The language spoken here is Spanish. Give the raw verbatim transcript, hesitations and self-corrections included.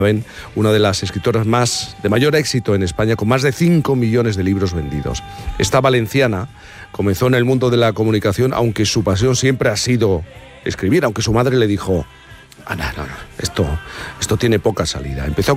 Una de las escritoras más de mayor éxito en España, con más de cinco millones de libros vendidos. Esta valenciana comenzó en el mundo de la comunicación, aunque su pasión siempre ha sido escribir, aunque su madre le dijo: Ana, no, no, esto, esto tiene poca salida. Empezó